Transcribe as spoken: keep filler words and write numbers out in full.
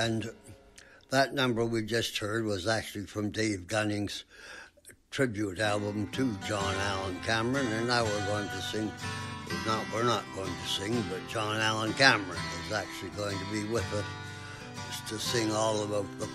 And that number we just heard was actually from Dave Gunning's tribute album to John Allen Cameron, and now we're going to sing, not, we're not going to sing, but John Allen Cameron is actually going to be with us to sing all about the